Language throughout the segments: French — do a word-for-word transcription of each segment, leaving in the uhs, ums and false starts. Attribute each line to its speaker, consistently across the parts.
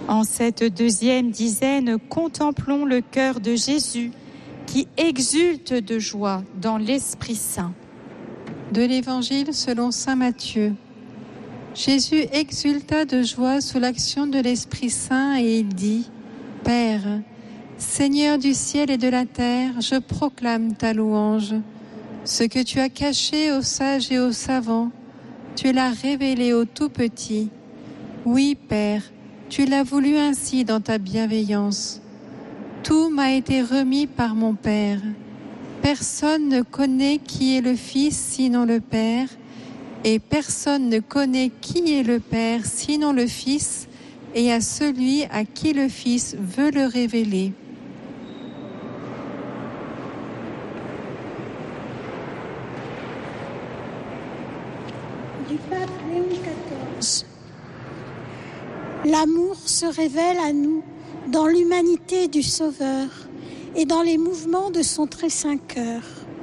Speaker 1: En cette deuxième dizaine, contemplons le cœur de Jésus qui exulte de joie dans l'Esprit Saint.
Speaker 2: De l'Évangile selon saint Matthieu. Jésus exulta de joie sous l'action de l'Esprit Saint et il dit : Père, Seigneur du ciel et de la terre, je proclame ta louange. Ce que tu as caché aux sages et aux savants, tu l'as révélé aux tout-petits. Oui, Père, tu l'as voulu ainsi dans ta bienveillance. Tout m'a été remis par mon Père. Personne ne connaît qui est le Fils sinon le Père, et personne ne connaît qui est le Père sinon le Fils, et à celui à qui le Fils veut le révéler.
Speaker 3: Du pape Léon quatorze. L'amour se révèle à nous dans l'humanité du Sauveur et dans les mouvements de son très saint cœur.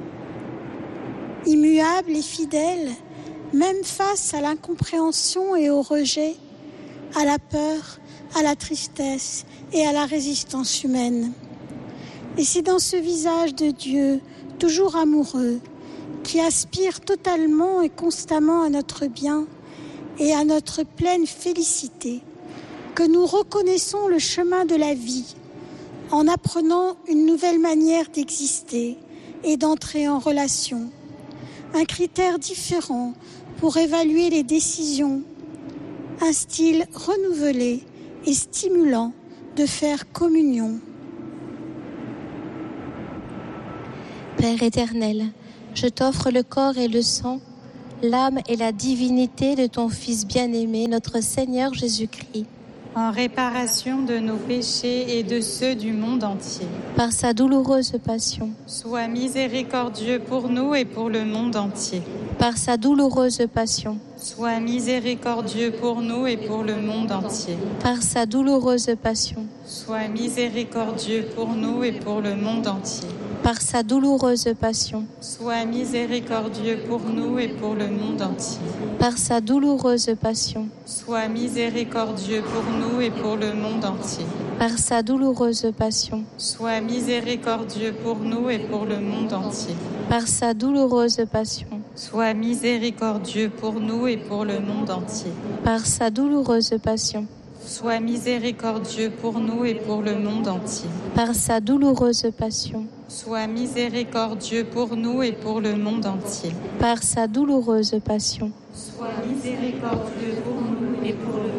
Speaker 3: Immuable et fidèle, même face à l'incompréhension et au rejet, à la peur, à la tristesse et à la résistance humaine. Et c'est dans ce visage de Dieu, toujours amoureux, qui aspire totalement et constamment à notre bien et à notre pleine félicité, que nous reconnaissons le chemin de la vie, en apprenant une nouvelle manière d'exister et d'entrer en relation. Un critère différent pour évaluer les décisions, un style renouvelé et stimulant de faire communion.
Speaker 4: Père éternel, je t'offre le corps et le sang, l'âme et la divinité de ton Fils bien-aimé, notre Seigneur Jésus-Christ,
Speaker 1: en réparation de nos péchés et de ceux du monde entier.
Speaker 4: Par sa douloureuse passion,
Speaker 1: sois miséricordieux pour nous et pour le monde entier.
Speaker 4: Par sa douloureuse passion,
Speaker 1: sois miséricordieux pour nous et pour le monde entier.
Speaker 4: Par sa douloureuse passion,
Speaker 1: sois miséricordieux pour nous et pour le monde entier.
Speaker 4: Par sa douloureuse passion,
Speaker 1: sois miséricordieux pour nous et pour le monde entier.
Speaker 4: Par sa douloureuse passion,
Speaker 1: sois miséricordieux pour nous et pour le monde entier.
Speaker 4: Par sa douloureuse passion,
Speaker 1: sois miséricordieux pour nous et pour le monde entier.
Speaker 4: Par sa douloureuse passion,
Speaker 1: sois miséricordieux pour nous et pour le monde entier.
Speaker 4: Par sa douloureuse passion,
Speaker 1: sois miséricordieux pour nous et pour le monde entier.
Speaker 4: Par sa douloureuse passion,
Speaker 1: sois miséricordieux pour nous et pour le monde entier.
Speaker 4: Par sa douloureuse passion,
Speaker 1: sois miséricordieux pour nous et pour le